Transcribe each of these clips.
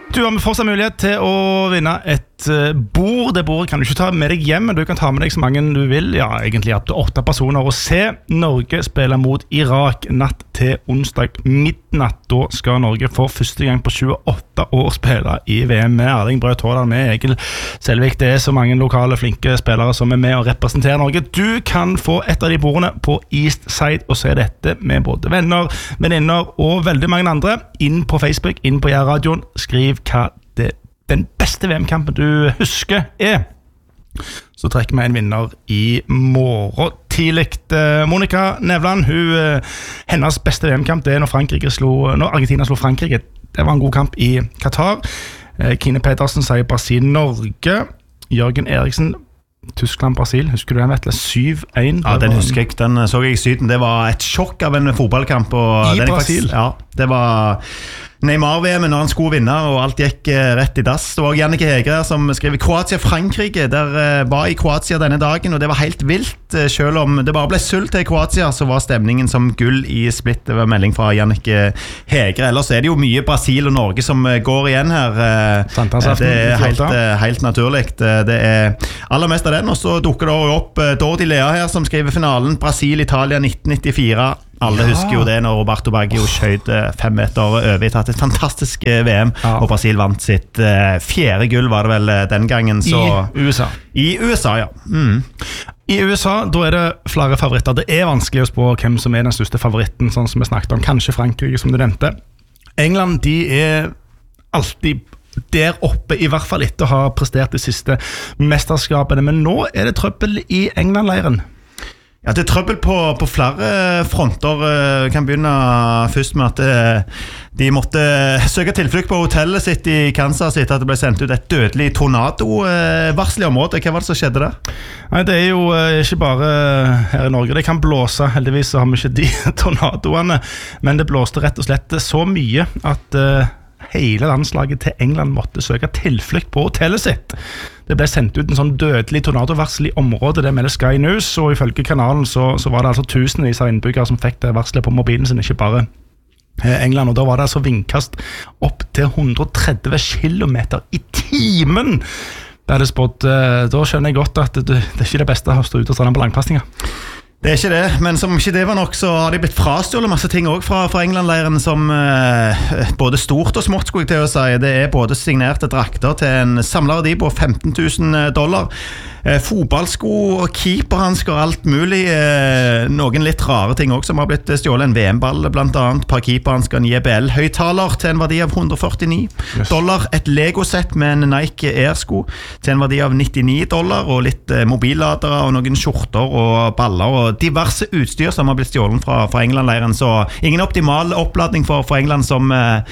Du har fortsatt mulighet til å vinne et bord. Det bordet kan du ikke ta med deg hjem, men du kan ta med deg så mange du vil. Ja, egentlig opp til 8 personer. Og se Norge spille mot Irak natt til onsdag midnatt. Da skal Norge for første gang på 28 år spille i VM med Erling Braut Haaland, med Egil Selvik. Det så mange lokale, flinke spillere som med og representerer Norge. Du kan få et av de bordene på East Side og se dette med både venner, venninner og veldig mange andre. Inn på Facebook, inn på Jærradioen. Skriv hva den beste VM-kampen du husker Så trekker vi en vinner i morgen tidlig. Monica Nevland, hennes beste VM-kamp det når Argentina slo Frankrike. Det var en god kamp i Qatar. Kine Pedersen sier Brasil-Norge. Jørgen Eriksen, Tyskland-Brasil, husker du den, Vetle? 7-1. Ja, den husker jeg, den så jeg i Syden. Det var et sjokk av en fotballkamp i Brasil. Ja, det var Neymar-VM når han skulle vinne, og alt gikk rett i dass. Det var Jannike Hegre som skrev Kroatia-Frankrike. Der var i Kroatia denne dagen, og det var helt vilt. Selv om det bare ble sult til Kroatia, så var stemningen som gull i Split. Det var melding fra Jannike Hegre. Ellers det jo mye Brasil og Norge som går igjen her. Det helt naturlig. Det aller mest av den, og så dukker det opp Dordi Lea her, som skriver finalen Brasil-Italia 1994. Alle husker jo det når Roberto Baggio skjøt 5 meter over. Et fantastisk VM, og Brasil vant sitt 4. gull, var det vel den gangen. Så I USA. I USA, ja. I USA, da det flere favoritter. Det vanskelig å spå hvem som den største favoritten, sånn som vi snakket om. Kanskje Frankrike, som du nevnte. England, de alltid der oppe, i hvert fall etter å ha prestert de siste mesterskapene. Men nå det trøbbel i England-leiren. Ja, det trøbbel på flere fronter. Kan begynne først med at de måtte søke tilflukt på hotellet sitt i Kansas etter at det ble sendt ut et dødelig tornado-varsel i området. Hva var det som skjedde der? Nei, det jo ikke bare her i Norge. Det kan blåse, heldigvis så har vi ikke de tornadoene, men det blåste rett og slett så mye at hele landslaget til England måtte søke tilflukt på hotellet sitt. Det ble sendt ut en sånn dødelig tornadovarsel i området, det melder Sky News, og ifølge kanalen så var det altså tusenvis av innbyggere som fikk det varselet på mobilen sin, ikke bare England, og da var det altså vindkast opp til 130 kilometer i timen. Det spådd, da skjønner jeg godt at det ikke det beste å stå ut og stå den på langpassninger. Det ikke det, men som ikke det var nok, så har de blitt frastjålet masse ting også fra England-leiren som både stort og smått, skulle jeg til å si. Det både signerte drakter til en samlet verdi på $15,000. Fotballsko og keeperhansker, alt mulig. Noen litt rare ting også som har blitt stjålet. En VM-ball blant annet, par keeperhansker, en JBL-høyttaler til en verdi av $149. Et Lego-sett med en Nike Air-sko til en verdi av $99, og litt mobilladere og noen skjorter og baller og diverse utstyr som har blitt stjålet fra England-leiren. Så ingen optimal oppladning for England som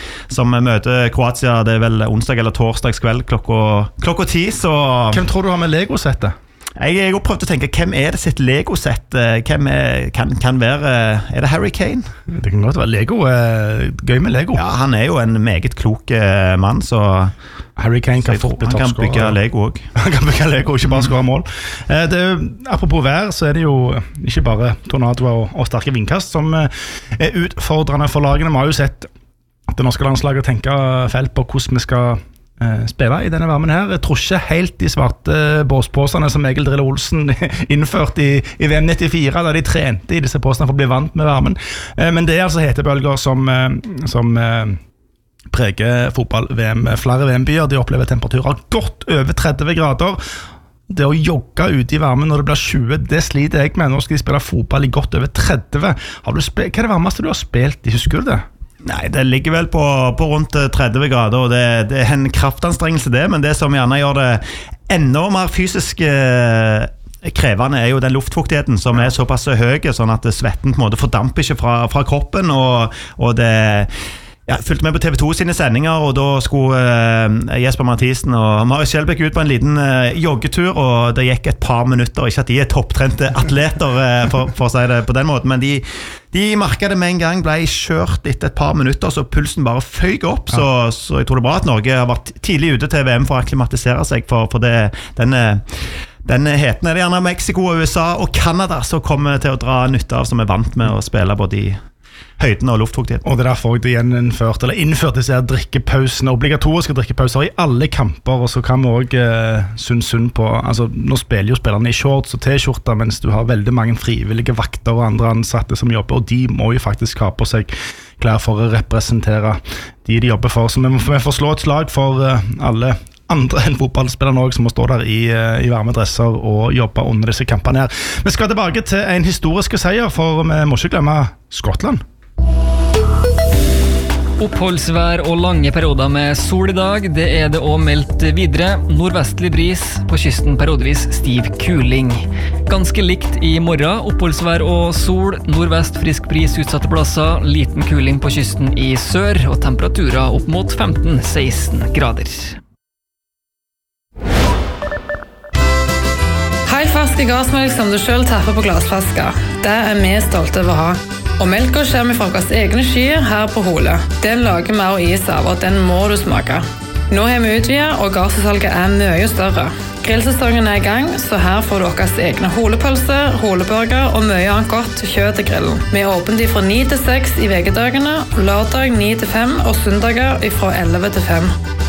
møter Kroatia. Det vel onsdag eller torsdagskveld klokka 10. Så hvem tror du har med Lego-settet? Jeg har prøvd å tenke, hvem det sitt Lego-sett? Hvem kan være? Det Harry Kane? Det kan godt være Lego. Gøy med Lego. Ja, han jo en meget klok mann, så Harry Kane kan bygge Lego også. Han kan bygge Lego, ikke bare skåre mål. Apropos vær, så det jo ikke bare tornadoer og sterke vindkast som utfordrende for lagene. Vi har jo sett det norske landslaget tenke felt på hvordan vi skal spille i denne varmen her. Jeg tror ikke helt de svarte båspåsene som Egil Drille Olsen innførte i VM 94, da de trente i disse påsene for å bli vant med varmen. Men det altså hetebølger som preger fotball-VM. Flere VM-byer, de opplever temperaturer godt over 30 grader. Det å jogge ute i varmen når det blir 20, det sliter jeg med. Nå skal de spille fotball i godt over 30. Hva det varmeste du har spilt i, husker du det? Nei, det ligger vel på rundt 30 grader, og det en kraftanstrengelse det, men det som gjerne gjør det enda mer fysisk krevende jo den luftfuktigheten som såpass høy, sånn at svetten på en måte fordamper ikke fra kroppen, og det Jeg fulgte med på TV2 sine sendinger, og da skulle Jesper Mathisen og Marius Kjellbæk ut på en liten joggetur, og det gikk et par minutter. Ikke at de topptrente atleter, for å si det på den måten, men de merket det med en gang, ble kjørt etter et par minutter, så pulsen bare føyk opp, så jeg tror det er bra at Norge har vært tidlig ute til VM for å akklimatisere seg, for den heten det gjerne Mexico, USA og Canada som kommer til å dra nytte av, som vant med å spille både i høyden og luftfuktighet. Og det er derfor det innført disse her drikkepausene, obligatoriske drikkepauser i alle kamper, og så kan vi også synes synd på, altså nå spiller jo spillerne i shorts og t-skjorter, mens du har veldig mange frivillige vakter og andre ansatte som jobber, og de må jo faktisk ha på seg klær for å representere de jobber for, så vi får slå et slag for alle andre enn fotballspillerne også, som må stå der i varme dresser og jobbe under disse kampene her. Vi skal tilbake til en historisk seier, for vi må ikke glemme Skottland. Oppholdsvær og lange perioder med sol i dag, det er det også meldt videre. Nordvestlig bris, på kysten periodevis stiv kuling. Ganske likt i morgen, oppholdsvær og sol, nordvest frisk bris utsatte plasser, liten kuling på kysten i sør, og temperaturer opp mot 15-16 grader. Helt fersk gassmelk som du selv tapper på glassflasker. Det er vi stolte over å ha. Og melka kommer fra våre egne skyer her på Hole. Den lager vi også is av, og den må du smake. Nå har vi utvidet, og gassalget er mye større. Grillsesongen er i gang, så her får du deres egne holepølse, holeburger og mye annet godt kjøtt til grillen. Vi er åpent fra 9 til 6 i vekedagene, lørdag 9 til 5 og søndager fra 11 til 5.